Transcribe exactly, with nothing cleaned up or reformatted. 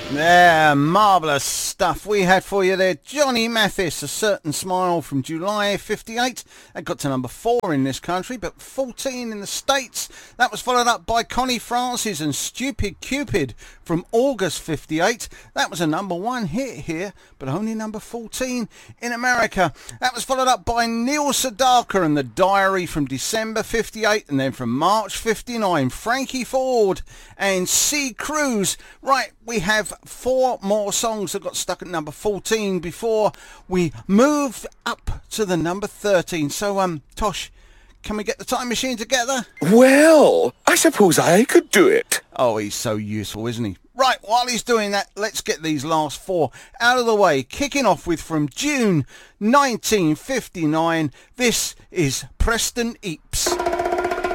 Yeah, marvellous stuff we had for you there. Johnny Mathis, A Certain Smile from July fifty-eight. That got to number four in this country, but fourteen in the States. That was followed up by Connie Francis and Stupid Cupid from August fifty-eight. That was a number one hit here, but only number fourteen in America. That was followed up by Neil Sedaka and The Diary from December fifty-eight, and then from March fifty-nine, Frankie Ford and C. Cruz. Right, we have four more songs that got stuck at number fourteen before we moved up to the number thirteen. So, um, Tosh, can we get the time machine together? Well, I suppose I could do it. Oh, he's so useful, isn't he? Right, while he's doing that, let's get these last four out of the way. Kicking off with from June nineteen fifty-nine, this is Preston Eeps.